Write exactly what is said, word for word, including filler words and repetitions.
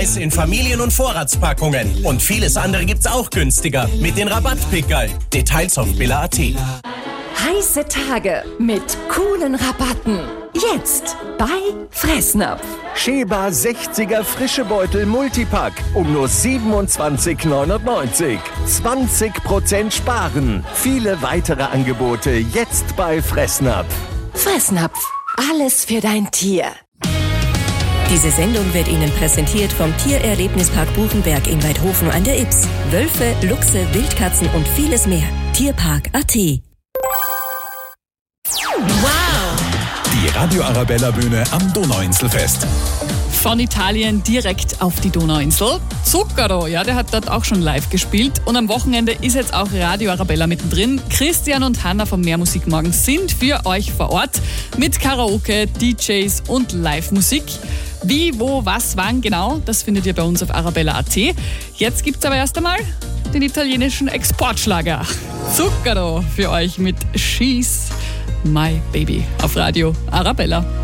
In Familien- und Vorratspackungen. Und vieles andere gibt's auch günstiger. Mit den Rabattpickerl. Details auf billa punkt at. Heiße Tage mit coolen Rabatten. Jetzt bei Fressnapf. Schäber sechziger frische Beutel Multipack um nur siebenundzwanzig neunundneunzig. zwanzig Prozent sparen. Viele weitere Angebote jetzt bei Fressnapf. Fressnapf. Alles für dein Tier. Diese Sendung wird Ihnen präsentiert vom Tiererlebnispark Buchenberg in Weidhofen an der Ybbs. Wölfe, Luchse, Wildkatzen und vieles mehr. Tierpark punkt at. Wow! Die Radio Arabella Bühne am Donauinselfest. Von Italien direkt auf die Donauinsel. Zucchero, ja, der hat dort auch schon live gespielt. Und am Wochenende ist jetzt auch Radio Arabella mittendrin. Christian und Hanna vom Mehr Musik Morgen sind für euch vor Ort mit Karaoke, D Js und Live-Musik. Wie, wo, was, wann genau, das findet ihr bei uns auf arabella punkt at. Jetzt gibt's aber erst einmal den italienischen Exportschlager Zucchero für euch mit She's My Baby auf Radio Arabella.